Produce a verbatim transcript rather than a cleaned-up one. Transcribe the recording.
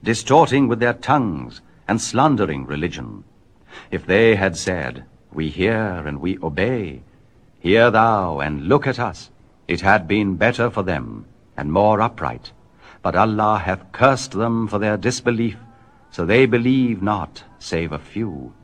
distorting with their tongues, and slandering religion. If they had said, We hear and we obey, hear thou and look at us, it had been better for them, and more upright. But Allah hath cursed them for their disbelief, so they believe not, save a few.